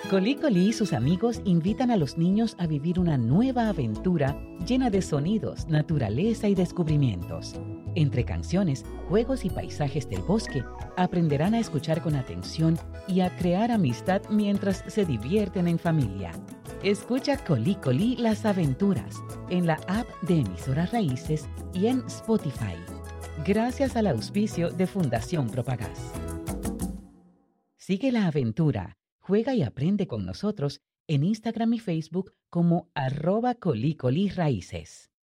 Colí Colí y sus amigos invitan a los niños a vivir una nueva aventura llena de sonidos, naturaleza y descubrimientos. Entre canciones, juegos y paisajes del bosque, aprenderán a escuchar con atención y a crear amistad mientras se divierten en familia. Escucha Colí Colí las aventuras en la app de Emisoras Raíces y en Spotify. Gracias al auspicio de Fundación Propagás. Sigue la aventura. Juega y aprende con nosotros en Instagram y Facebook como @colícolíraíces.